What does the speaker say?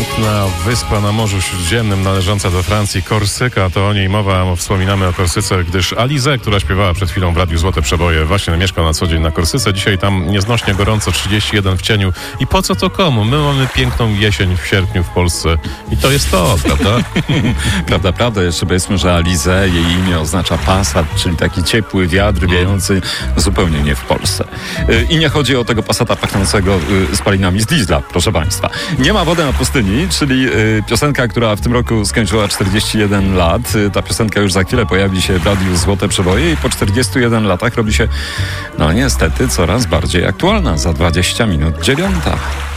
Piękna wyspa na Morzu Śródziemnym należąca do Francji, Korsyka. To o niej mowa, wspominamy o Korsyce, gdyż Alizée, która śpiewała przed chwilą w Radiu Złote Przeboje, właśnie mieszka na co dzień na Korsyce. Dzisiaj tam nieznośnie gorąco, 31 w cieniu. I po co to komu? My mamy piękną jesień w sierpniu w Polsce i to jest to, prawda? Prawda. Jeszcze powiedzmy, że Alizée, jej imię oznacza Passat, czyli taki ciepły wiatr wiejący zupełnie nie w Polsce. I nie chodzi o tego Passata pachnącego spalinami z diesla, proszę Państwa. Nie ma wody na pustyni, czyli piosenka, która w tym roku skończyła 41 lat. Ta piosenka już za chwilę pojawi się w Radiu Złote Przeboje i po 41 latach robi się, no niestety, coraz bardziej aktualna. Za 20 minut 9.